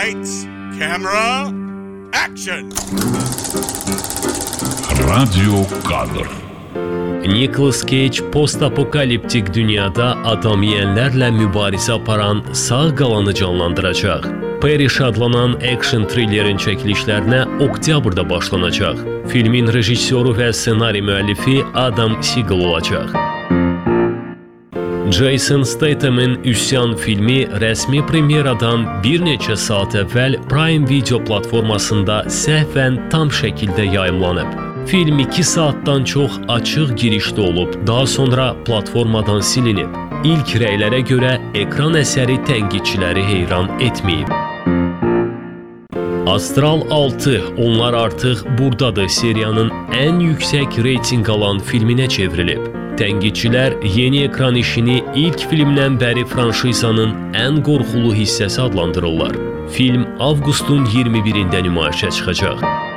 Lights, camera, action! Radyo kadr. Nicolas Cage post-apokaliptik dünyada adam yeyənlərlə mübarizə aparan sağ qalanı canlandıracaq. Perish adlanan action thrillerin çəkilişlərinə oktyabrda başlanacaq. Filmin rejissoru və ssenari müəllifi Adam Siegel olacaq. Jason Statham'ın Üsyan filmi rəsmi premyeradan bir neçə saat əvvəl Prime Video platformasında səhvən tam şəkildə yayımlanıb. Film 2 saatdan çox açıq girişdə olub, daha sonra platformadan silinib. İlk rəylərə görə ekran əsəri tənqidçiləri heyran etməyib. Astral 6, onlar artıq buradadır seriyanın ən yüksək reyting alan filminə çevrilib. Tənqidçilər yeni ekran işini ilk filmdən bəri franşizanın ən qorxulu hissəsi adlandırırlar. Film avqustun 21-də nümayişə çıxacaq.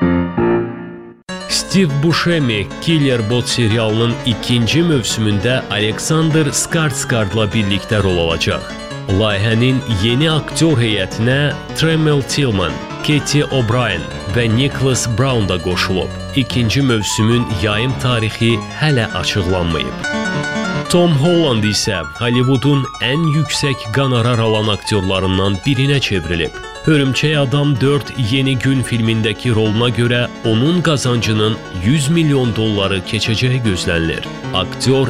Steve Buscemi Killer Bot serialının ikinci mövsümündə Alexander Skarsgårdla birlikdə rol alacaq. Layihənin yeni aktyor heyətinə Tremel Tillman, Katie O'Brien və Nicholas Brown da qoşulub. İkinci mövsümün yayım tarixi hələ açıqlanmayıb. Tom Holland isə Hollywoodun ən yüksək qonorar alan aktyorlarından birinə çevrilib. Hörümçək Adam 4 Yeni Gün filmindəki roluna görə onun qazancının $100 milyon keçəcəyi gözlənilir. Aktyor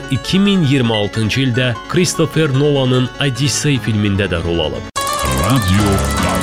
2026-cı ildə Christopher Nolan'ın Odyssey filmində də rol alıb. Radyo kadr.